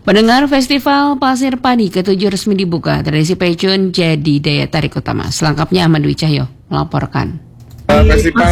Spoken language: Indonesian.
Pendengar, Festival Pasir Padi ke-7 resmi dibuka. Tradisi Pecun jadi daya tarik utama. Selengkapnya Ahmad Dwi Cahyo melaporkan. Festival